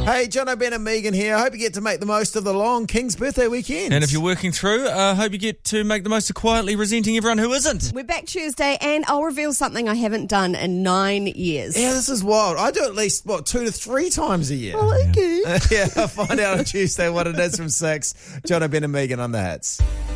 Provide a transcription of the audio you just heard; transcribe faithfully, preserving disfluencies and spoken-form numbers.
Hey, Jono, Ben and Megan here. I hope you get to make the most of the long King's birthday weekend. And if you're working through, I uh, hope you get to make the most of quietly resenting everyone who isn't. We're back Tuesday, and I'll reveal something I haven't done in nine years. Yeah, this is wild. I do at least, what, two to three times a year. Oh, okay. Yeah, I'll find out on Tuesday what it is from six. Jono, Ben and Megan on the hits.